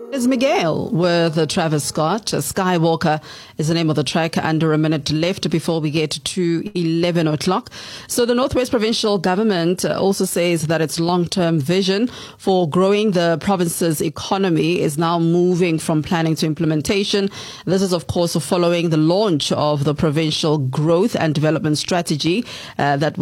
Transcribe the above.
Is Miguel with Travis Scott. Skywalker is the name of the track. Under a minute left before we get to 11 o'clock. So the Northwest Provincial Government also says that its long-term vision for growing the province's economy is now moving from planning to implementation. This is, of course, following the launch of the Provincial Growth and Development Strategy that